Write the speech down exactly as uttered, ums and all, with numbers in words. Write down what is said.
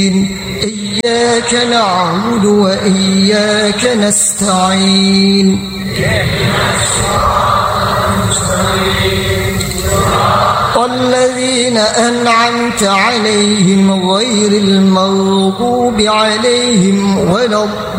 إياك نعبد وإياك نستعين الذين أنعمت عليهم غير المغضوب عليهم ولا الضالين.